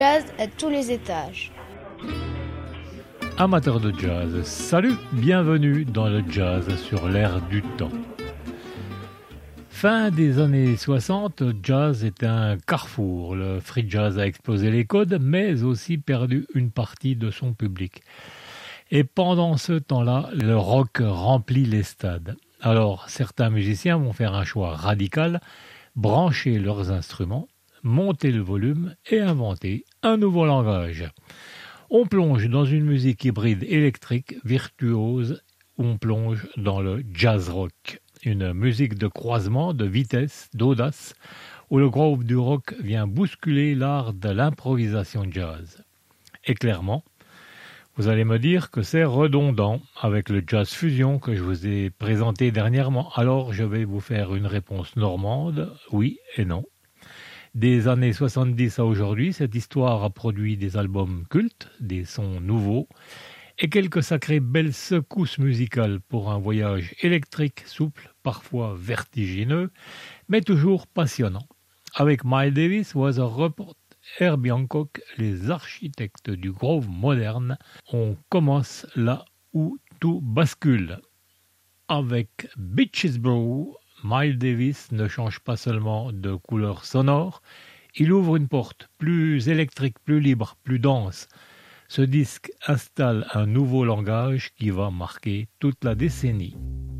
Jazz à tous les étages. Amateurs de jazz, salut, bienvenue dans le jazz sur l'air du temps. Fin des années 60, jazz était un carrefour. Le free jazz a explosé les codes, mais aussi perdu une partie de son public. Et pendant ce temps-là, le rock remplit les stades. Alors, certains musiciens vont faire un choix radical, brancher leurs instruments, monter le volume et inventer un nouveau langage. On plonge dans une musique hybride électrique, virtuose, on plonge dans le jazz rock. Une musique de croisement, de vitesse, d'audace, où le groove du rock vient bousculer l'art de l'improvisation jazz. Et clairement, vous allez me dire que c'est redondant avec le jazz fusion que je vous ai présenté dernièrement. Alors je vais vous faire une réponse normande, oui et non. Des années 70 à aujourd'hui, cette histoire a produit des albums cultes, des sons nouveaux et quelques sacrées belles secousses musicales pour un voyage électrique, souple, parfois vertigineux, mais toujours passionnant. Avec Miles Davis, Weather Report, Herbie Hancock, les architectes du groove moderne, on commence là où tout bascule. Avec Beaches Brew, Miles Davis ne change pas seulement de couleur sonore, il ouvre une porte plus électrique, plus libre, plus dense. Ce disque installe un nouveau langage qui va marquer toute la décennie.